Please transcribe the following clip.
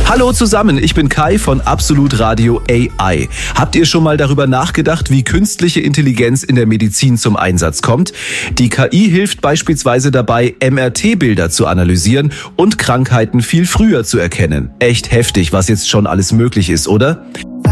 Hallo zusammen, ich bin Kai von Absolut Radio AI. Habt ihr schon mal darüber nachgedacht, wie künstliche Intelligenz in der Medizin zum Einsatz kommt? Die KI hilft beispielsweise dabei, MRT-Bilder zu analysieren und Krankheiten viel früher zu erkennen. Echt heftig, was jetzt schon alles möglich ist, oder?